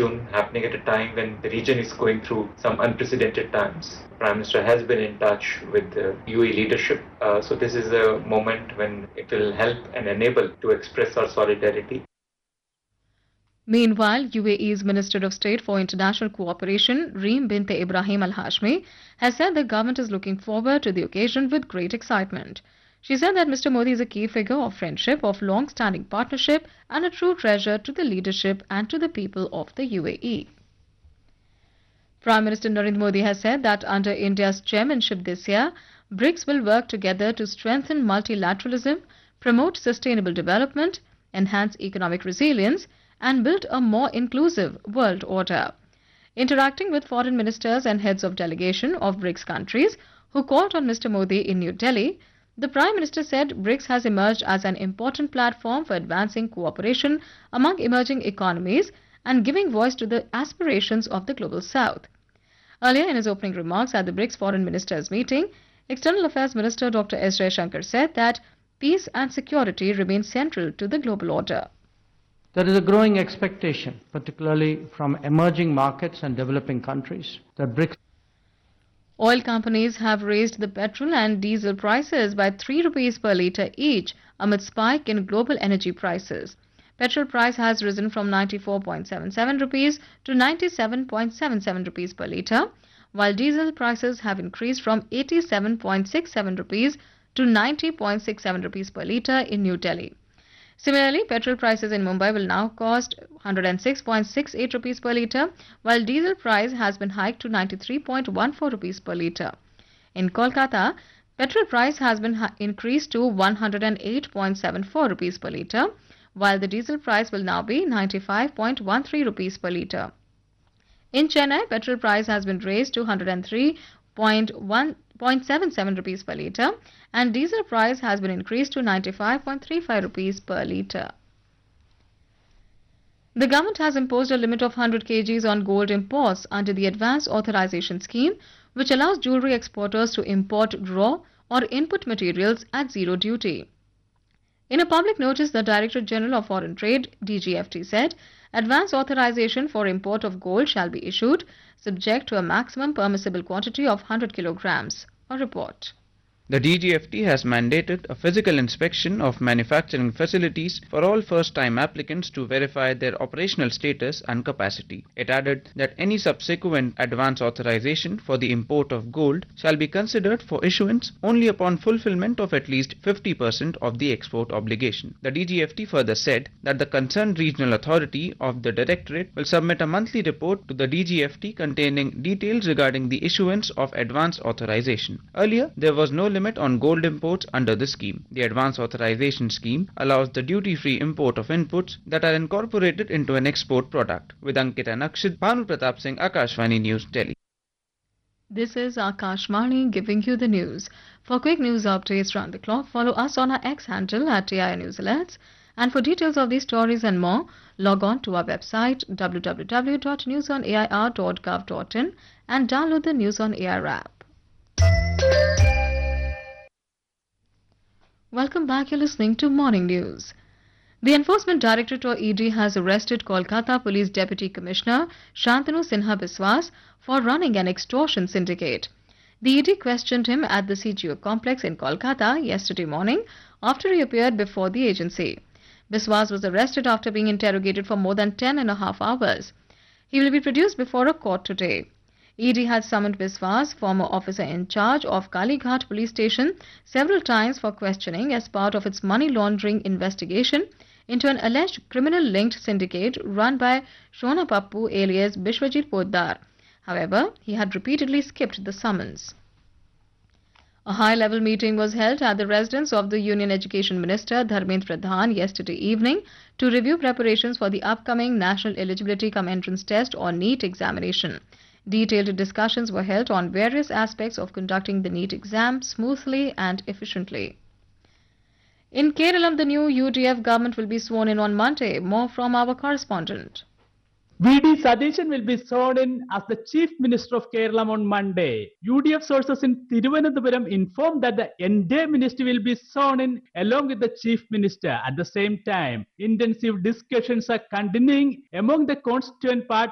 monsoon happening at a time when the region is going through some unprecedented times. The Prime Minister has been in touch with the UAE leadership. So this is a moment when it will help and enable to express our solidarity. Meanwhile, UAE's Minister of State for International Cooperation, Reem Binte Ibrahim Al Hashmi, has said the government is looking forward to the occasion with great excitement. She said that Mr. Modi is a key figure of friendship, of long-standing partnership, and a true treasure to the leadership and to the people of the UAE. Prime Minister Narendra Modi has said that under India's chairmanship this year, BRICS will work together to strengthen multilateralism, promote sustainable development, enhance economic resilience, and build a more inclusive world order. Interacting with foreign ministers and heads of delegation of BRICS countries who called on Mr. Modi in New Delhi, the Prime Minister said BRICS has emerged as an important platform for advancing cooperation among emerging economies and giving voice to the aspirations of the Global South. Earlier in his opening remarks at the BRICS Foreign Ministers meeting, External Affairs Minister Dr. S. Jaishankar said that peace and security remain central to the global order. There is a growing expectation, particularly from emerging markets and developing countries, that BRICS. Oil companies have raised the petrol and diesel prices by 3 rupees per litre each amid spike in global energy prices. Petrol price has risen from 94.77 rupees to 97.77 rupees per litre, while diesel prices have increased from 87.67 rupees to 90.67 rupees per litre in New Delhi. Similarly, petrol prices in Mumbai will now cost 106.68 rupees per litre, while diesel price has been hiked to 93.14 rupees per litre. In Kolkata, petrol price has been increased to 108.74 rupees per litre, while the diesel price will now be 95.13 rupees per litre. In Chennai, petrol price has been raised to 103.77 rupees per litre and diesel price has been increased to 95.35 rupees per litre. The government has imposed a limit of 100 kgs on gold imports under the Advanced Authorization Scheme, which allows jewellery exporters to import raw or input materials at zero duty. In a public notice, the Director General of Foreign Trade, DGFT, said advance authorization for import of gold shall be issued, subject to a maximum permissible quantity of 100 kilograms. A report. The DGFT has mandated a physical inspection of manufacturing facilities for all first-time applicants to verify their operational status and capacity. It added that any subsequent advance authorization for the import of gold shall be considered for issuance only upon fulfillment of at least 50% of the export obligation. The DGFT further said that the concerned regional authority of the Directorate will submit a monthly report to the DGFT containing details regarding the issuance of advance authorization. Earlier, there was no limit on gold imports under the scheme. The Advance Authorization Scheme allows the duty-free import of inputs that are incorporated into an export product. With Ankita Nakshid, Bhanu Pratap Singh, Akashvani News, Delhi. This is Akashvani giving you the news. For quick news updates round the clock, follow us on our X handle at AIR News Alerts. And for details of these stories and more, log on to our website www.newsonair.gov.in and download the News on Air app. Welcome back. You're listening to Morning News. The Enforcement Directorate or ED has arrested Kolkata Police Deputy Commissioner Shantanu Sinha Biswas for running an extortion syndicate. The ED questioned him at the CGO complex in Kolkata yesterday morning after he appeared before the agency. Biswas was arrested after being interrogated for more than 10.5 hours. He will be produced before a court today. ED had summoned Biswas, former officer in charge of Kalighat police station, several times for questioning as part of its money laundering investigation into an alleged criminal-linked syndicate run by Shona Pappu alias Bishwajit Poddar. However, he had repeatedly skipped the summons. A high-level meeting was held at the residence of the Union Education Minister Dharmendra Pradhan yesterday evening to review preparations for the upcoming National Eligibility Cum Entrance Test or NEET examination. Detailed discussions were held on various aspects of conducting the NEET exam smoothly and efficiently. In Kerala, the new UDF government will be sworn in on Monday. More from our correspondent. V.D. Satheeshan will be sworn in as the Chief Minister of Kerala on Monday. UDF sources in Thiruvananthapuram informed that the entire ministry will be sworn in along with the Chief Minister. At the same time, intensive discussions are continuing among the constituent parties